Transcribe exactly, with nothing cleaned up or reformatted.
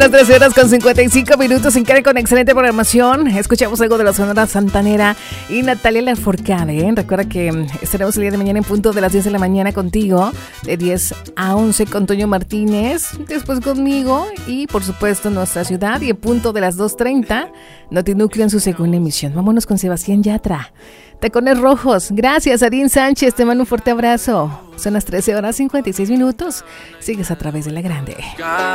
Las trece horas con cincuenta y cinco minutos en Care con excelente programación. Escuchamos algo de la Sonora Santanera y Natalia Lafourcade. ¿eh? Recuerda que estaremos el día de mañana en punto de las diez de la mañana contigo, de diez a once con Toño Martínez, después conmigo y por supuesto Nuestra Ciudad, y en punto de las dos treinta, Notinúcleo en su segunda emisión. Vámonos con Sebastián Yatra. Tacones Rojos. Gracias, Arín Sánchez. Te mando un fuerte abrazo. Son las trece horas cincuenta y seis minutos. Sigues a través de La Grande.